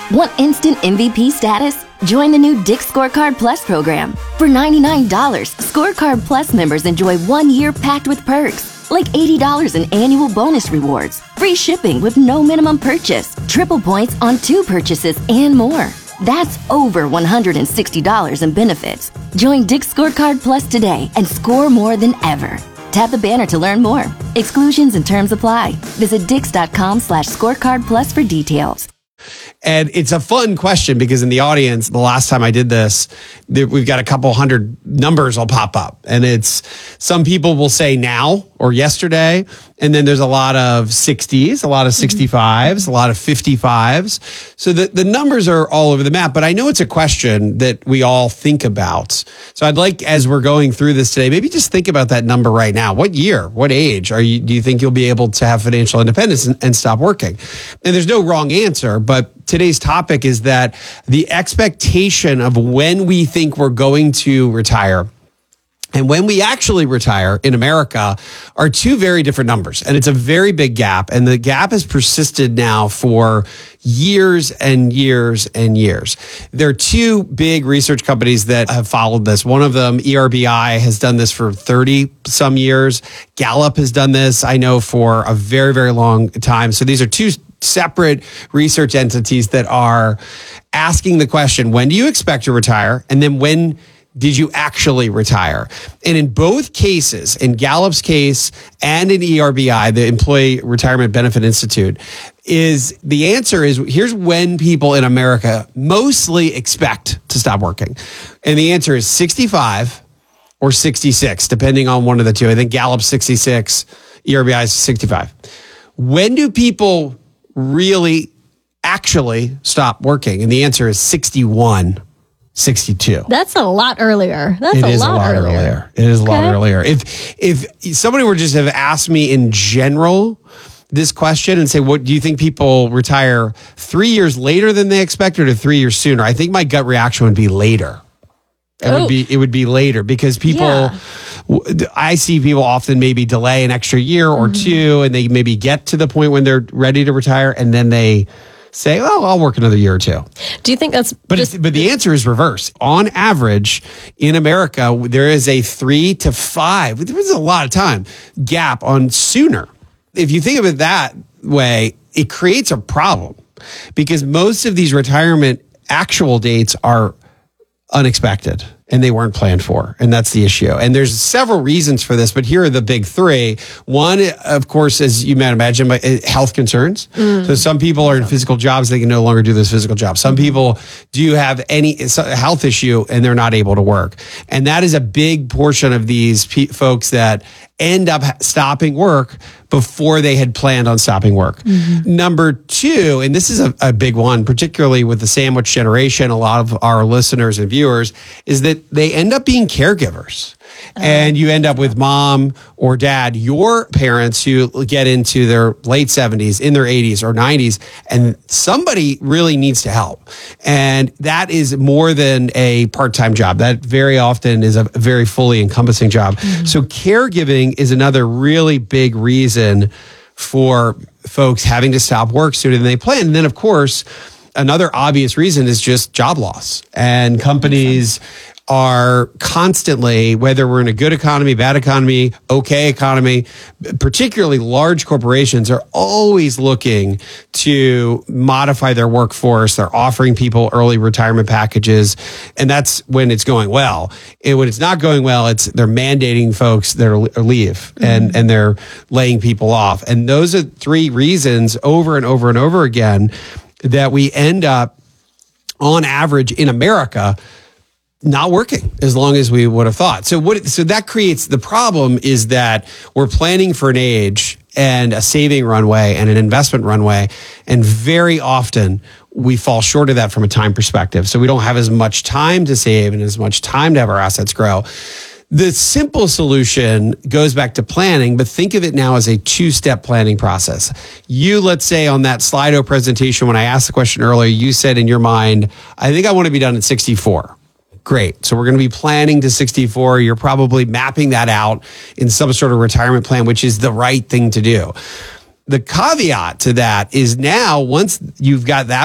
Want instant MVP status? Join the new Dick's Scorecard Plus program. For $99, Scorecard Plus members enjoy 1 year packed with perks, like $80 in annual bonus rewards, free shipping with no minimum purchase, triple points on 2 purchases, and more. That's over $160 in benefits. Join Dick's Scorecard Plus today and score more than ever. Tap the banner to learn more. Exclusions and terms apply. Visit dix.com/scorecard plus for details. And it's a fun question because in the audience, the last time I did this, we've got a couple hundred numbers will pop up. And it's some people will say now or yesterday. And then there's a lot of 60s, a lot of 65s, a lot of 55s. So the numbers are all over the map. But I know it's a question that we all think about. So I'd like, as we're going through this today, maybe just think about that number right now. What year, what age do you think you'll be able to have financial independence and stop working? And there's no wrong answer, but today's topic is that the expectation of when we think we're going to retire and when we actually retire in America are two very different numbers. And it's a very big gap. And the gap has persisted now for years and years and years. There are two big research companies that have followed this. One of them, ERBI, has done this for 30 some years. Gallup has done this, I know, for a very, very long time. So these are two separate research entities that are asking the question, when do you expect to retire? And then when did you actually retire? And in both cases, in Gallup's case and in ERBI, the Employee Retirement Benefit Institute, the answer is here's when people in America mostly expect to stop working. And the answer is 65 or 66, depending on one of the two. I think Gallup's 66, ERBI is 65. When do people really actually stop working? And the answer is 61. 62. That's a lot earlier. It is a lot earlier. If somebody were just have asked me in general this question and say, what do you think people retire 3 years later than they expected or 3 years sooner? I think my gut reaction would be later. It would be later because people, I see people often maybe delay an extra year or two and they maybe get to the point when they're ready to retire and then they say, oh, I'll work another year or two. Do you think that's... But the answer is reverse. On average, in America, there is a 3 to 5, there's a lot of time, gap on sooner. If you think of it that way, it creates a problem because most of these retirement actual dates are unexpected and they weren't planned for. And that's the issue. And there's several reasons for this, but here are the big three. One, of course, as you might imagine, health concerns. So some people are in physical jobs. They can no longer do those physical jobs. Some people do have any health issue and they're not able to work. And that is a big portion of these folks that end up stopping work before they had planned on stopping work. Number two, and this is a big one, particularly with the sandwich generation, a lot of our listeners and viewers, is that they end up being caregivers. And you end up with mom or dad, your parents who get into their late 70s, in their 80s or 90s, and somebody really needs to help. And that is more than a part-time job. That very often is a very fully encompassing job. So caregiving is another really big reason for folks having to stop work sooner than they plan. And then, of course, another obvious reason is just job loss. And companies are constantly, whether we're in a good economy, bad economy, okay economy, particularly large corporations are always looking to modify their workforce. They're offering people early retirement packages. And that's when it's going well. And when it's not going well, they're mandating folks their leave and they're laying people off. And those are three reasons over and over and over again that we end up on average in America not working as long as we would have thought. So that creates the problem is that we're planning for an age and a saving runway and an investment runway. And very often we fall short of that from a time perspective. So we don't have as much time to save and as much time to have our assets grow. The simple solution goes back to planning, but think of it now as a two-step planning process. Let's say on that Slido presentation, when I asked the question earlier, you said in your mind, I think I want to be done at 64. Great. So we're going to be planning to 64. You're probably mapping that out in some sort of retirement plan, which is the right thing to do. The caveat to that is now, once you've got that